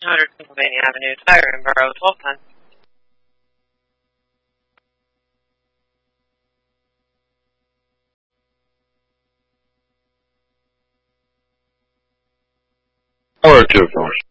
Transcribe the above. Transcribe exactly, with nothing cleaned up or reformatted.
one hundred Pennsylvania Avenue, Tire and Borough, twelve ten. Or two, of course.